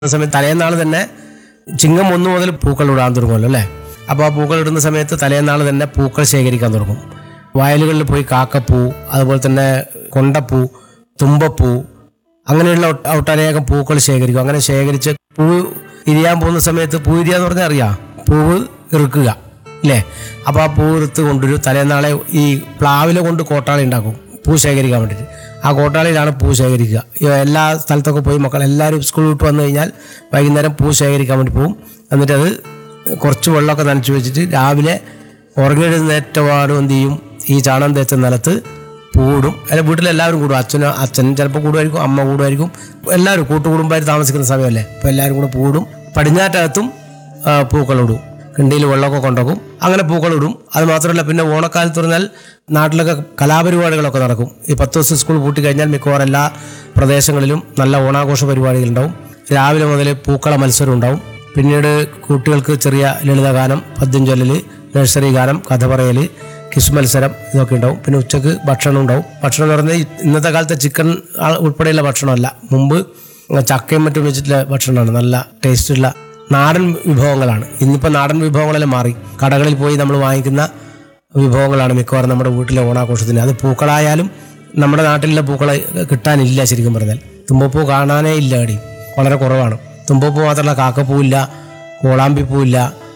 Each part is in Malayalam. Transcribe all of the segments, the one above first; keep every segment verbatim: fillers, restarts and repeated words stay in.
സമയത്ത് തലേന്നാൾ തന്നെ ചിങ്ങം ഒന്ന് മുതൽ പൂക്കൾ ഇടാൻ തുടങ്ങുമല്ലോ അല്ലേ. അപ്പോൾ ആ പൂക്കൾ ഇടുന്ന സമയത്ത് തലേന്നാൾ തന്നെ പൂക്കൾ ശേഖരിക്കാൻ തുടങ്ങും. വയലുകളിൽ പോയി കാക്കപ്പൂ, അതുപോലെ തന്നെ കൊണ്ടപ്പൂ, തുമ്പപ്പൂ, അങ്ങനെയുള്ള ഒട്ടനേകം പൂക്കൾ ശേഖരിക്കും. അങ്ങനെ ശേഖരിച്ച് പൂ ഇരിയാൻ പോകുന്ന സമയത്ത് പൂ ഇരിയ എന്ന് പറഞ്ഞാൽ അറിയാം, പൂവ് ഇറുക്കുക അല്ലേ. അപ്പോൾ ആ പൂ ഇറുത്ത് കൊണ്ടുവരും. തലേന്നാളെ ഈ പ്ലാവിലെ കൊണ്ട് കോട്ടാളി ഉണ്ടാക്കും പൂ ശേഖരിക്കാൻ വേണ്ടിയിട്ട്. ആ കോട്ടാളിയിലാണ് പൂ ശേഖരിക്കുക. എല്ലാ സ്ഥലത്തൊക്കെ പോയി മക്കൾ എല്ലാവരും സ്കൂൾ വിട്ട് വന്നു കഴിഞ്ഞാൽ വൈകുന്നേരം പൂ ശേഖരിക്കാൻ വേണ്ടി പോകും. എന്നിട്ട് അത് കുറച്ച് വെള്ളമൊക്കെ നനച്ച് വെച്ചിട്ട് രാവിലെ ഉറങ്ങിയെഴുന്നേറ്റപാടും എന്ത് ചെയ്യും, ഈ ചാണകം തേച്ച നിലത്ത് പൂടും. അല്ല വീട്ടിലെല്ലാവരും കൂടും. അച്ഛനോ അച്ഛൻ ചിലപ്പോൾ കൂടുമായിരിക്കും, അമ്മ കൂടുമായിരിക്കും, എല്ലാവരും കൂട്ടുകുടുംബമായിട്ട് താമസിക്കുന്ന സമയമല്ലേ. അപ്പോൾ എല്ലാവരും കൂടെ പൂടും. പടിഞ്ഞാറ്റകത്തും പൂക്കളിടും. കിണ്ടിയിൽ വെള്ളമൊക്കെ കൊണ്ടുപോകും. അങ്ങനെ പൂക്കളിടും. അത് മാത്രമല്ല, പിന്നെ ഓണക്കാലത്ത് പറഞ്ഞാൽ നാട്ടിലൊക്കെ കലാപരിപാടികളൊക്കെ നടക്കും. ഈ പത്ത് ദിവസം സ്കൂൾ പൂട്ടി കഴിഞ്ഞാൽ മിക്കവാറും എല്ലാ പ്രദേശങ്ങളിലും നല്ല ഓണാഘോഷ പരിപാടികളുണ്ടാവും. രാവിലെ മുതൽ പൂക്കള മത്സരം ഉണ്ടാവും. പിന്നീട് കുട്ടികൾക്ക് ചെറിയ ലളിതഗാനം, പദ്യം ചൊല്ലൽ, നഴ്സറി ഗാനം, കഥ പറയൽ, കിസ് മത്സരം, ഇതൊക്കെ ഉണ്ടാവും. പിന്നെ ഉച്ചക്ക് ഭക്ഷണം ഉണ്ടാവും. ഭക്ഷണം എന്ന് പറഞ്ഞാൽ ഇന്നത്തെ കാലത്തെ ചിക്കൻ ഉൾപ്പെടെയുള്ള ഭക്ഷണമല്ല, മുമ്പ് ചക്കയും മറ്റും വെച്ചിട്ടുള്ള ഭക്ഷണമാണ്. നല്ല ടേസ്റ്റുള്ള നാടൻ വിഭവങ്ങളാണ്. ഇന്നിപ്പോൾ നാടൻ വിഭവങ്ങളെല്ലാം മാറി. കടകളിൽ പോയി നമ്മൾ വാങ്ങിക്കുന്ന വിഭവങ്ങളാണ് മിക്കവാറും നമ്മുടെ വീട്ടിലെ ഓണാഘോഷത്തിന്. അത് പൂക്കളായാലും നമ്മുടെ നാട്ടിലുള്ള പൂക്കളെ കിട്ടാനില്ല. ശരിക്കും പറഞ്ഞാൽ തുമ്പപ്പൂ കാണാനേ ഇല്ല, അടിയും വളരെ കുറവാണ്. തുമ്പപ്പൂ മാത്രമല്ല, കാക്കപ്പൂവില്ല, കോളാമ്പിപ്പൂവില്ല.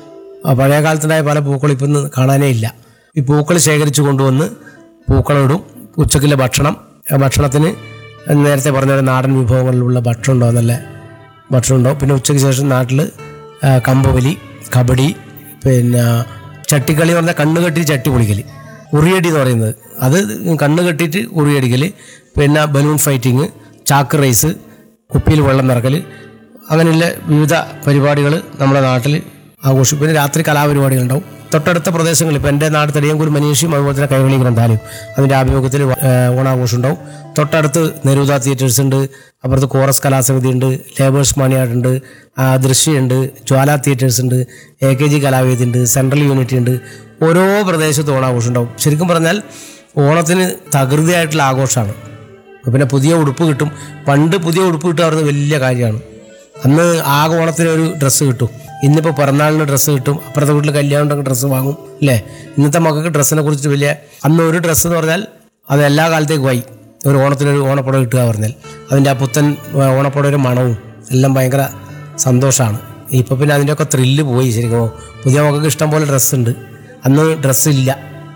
പഴയ കാലത്തുണ്ടായ പല പൂക്കളും ഇപ്പം കാണാനേ ഇല്ല. ഈ പൂക്കൾ ശേഖരിച്ച് കൊണ്ടുവന്ന് പൂക്കളിടും. ഉച്ചക്കിലെ ഭക്ഷണം, ഭക്ഷണത്തിന് നേരത്തെ പറഞ്ഞ നാടൻ വിഭവങ്ങളിലുള്ള ഭക്ഷണം ഉണ്ടാവും, നല്ല ഭക്ഷണം ഉണ്ടാവും. പിന്നെ ഉച്ചയ്ക്ക് ശേഷം നാട്ടിൽ കമ്പവലി, കബഡി, പിന്നെ ചട്ടിക്കളി എന്ന് പറഞ്ഞാൽ കണ്ണ് കെട്ടി ചട്ടി പൊളിക്കൽ, ഉറിയടി എന്ന് പറയുന്നത്, അത് കണ്ണ് കെട്ടിയിട്ട് ഉറിയടിക്കൽ. പിന്നെ ബലൂൺ ഫൈറ്റിങ്, ചാക്ക് റേസ്, കുപ്പിയിൽ വെള്ളം നിറക്കൽ, അങ്ങനെയുള്ള വിവിധ പരിപാടികൾ നമ്മുടെ നാട്ടിൽ ആഘോഷിക്കും. പിന്നെ രാത്രി കലാപരിപാടികളുണ്ടാവും. തൊട്ടടുത്ത പ്രദേശങ്ങളിൽ ഇപ്പോൾ എൻ്റെ നാട് തെളിയങ്കൂർ മനീഷിയും അതുപോലെ തന്നെ കൈവളി ഗ്രന്ഥാലയം, അതിൻ്റെ ആഭിമുഖ്യത്തിൽ ഓണാഘോഷം ഉണ്ടാവും. തൊട്ടടുത്ത് നെരൂദ തിയേറ്റേഴ്സ് ഉണ്ട്, അപ്പുറത്ത് കോറസ് കലാസമിതി ഉണ്ട്, ലേബേഴ്സ് മണിയാട്ടുണ്ട്, ദൃശ്യമുണ്ട്, ജ്വാല തിയേറ്റേഴ്സ് ഉണ്ട്, എ കെ ജി കലാവേദി ഉണ്ട്, സെൻട്രൽ യൂണിറ്റി ഉണ്ട്. ഓരോ പ്രദേശത്ത് ഓണാഘോഷം ഉണ്ടാവും. ശരിക്കും പറഞ്ഞാൽ ഓണത്തിന് തകൃതിയായിട്ടുള്ള ആഘോഷമാണ്. പിന്നെ പുതിയ ഉടുപ്പ് കിട്ടും. പണ്ട് പുതിയ ഉടുപ്പ് കിട്ടുക പറയുന്നത് വലിയ കാര്യമാണ്. അന്ന് ആകെ ഓണത്തിന് ഒരു ഡ്രസ്സ് കിട്ടും. ഇന്നിപ്പോൾ പിറന്നാളിന് ഡ്രസ്സ് കിട്ടും, അപ്പുറത്തെ വീട്ടിൽ കല്യാണം ഉണ്ടെങ്കിൽ ഡ്രസ്സ് വാങ്ങും അല്ലേ. ഇന്നത്തെ മക്കൾക്ക് ഡ്രസ്സിനെ കുറിച്ച് വലിയ, അന്ന് ഒരു ഡ്രസ്സ് എന്ന് പറഞ്ഞാൽ അത് എല്ലാ കാലത്തേക്കും ആയി. ഒരു ഓണത്തിനൊരു ഓണപ്പുടവ കിട്ടുക പറഞ്ഞാൽ അതിൻ്റെ ആ പുത്തൻ ഓണപ്പുടവൊരു മണവും എല്ലാം ഭയങ്കര സന്തോഷമാണ്. ഇപ്പോൾ പിന്നെ അതിൻ്റെയൊക്കെ ത്രില്ല് പോയി. ശരിക്കും പുതിയ മക്കൾക്ക് ഇഷ്ടം പോലെ ഡ്രസ്സുണ്ട്, അന്ന് ഡ്രസ്സില്ല.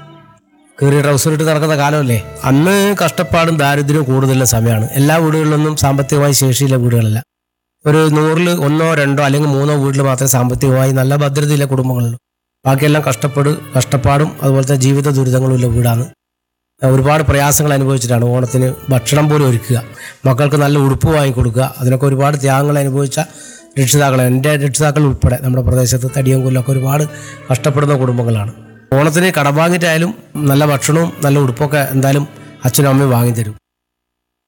കീറിയ ട്രൗസർ ഇട്ട് നടക്കുന്ന കാലമല്ലേ. അന്ന് കഷ്ടപ്പാടും ദാരിദ്ര്യവും കൂടുതലുള്ള സമയമാണ്. എല്ലാ വീടുകളിലൊന്നും സാമ്പത്തികമായി ശേഷിയുള്ള വീടുകളല്ല. ഒരു നൂറിൽ ഒന്നോ രണ്ടോ അല്ലെങ്കിൽ മൂന്നോ വീട്ടിൽ മാത്രമേ സാമ്പത്തികമായി നല്ല ഭദ്രതയുള്ള കുടുംബങ്ങളുള്ളൂ. ബാക്കിയെല്ലാം കഷ്ടപ്പാട് കഷ്ടപ്പാടും അതുപോലത്തെ ജീവിത ദുരിതങ്ങളും ഉള്ള വീടാണ്. ഒരുപാട് പ്രയാസങ്ങൾ അനുഭവിച്ചിട്ടാണ് ഓണത്തിന് ഭക്ഷണം പോലും ഒരുക്കുക, മക്കൾക്ക് നല്ല ഉടുപ്പ് വാങ്ങിക്കൊടുക്കുക. അതിനൊക്കെ ഒരുപാട് ത്യാഗങ്ങൾ അനുഭവിച്ച രക്ഷിതാക്കൾ, എൻ്റെ രക്ഷിതാക്കൾ ഉൾപ്പെടെ നമ്മുടെ പ്രദേശത്ത് തടിയങ്കൂലൊക്കെ ഒരുപാട് കഷ്ടപ്പെടുന്ന കുടുംബങ്ങളാണ്. ഓണത്തിന് കടം വാങ്ങിയിട്ടായാലും നല്ല ഭക്ഷണവും നല്ല ഉടുപ്പൊക്കെ എന്തായാലും അച്ഛനും അമ്മയും വാങ്ങിത്തരും.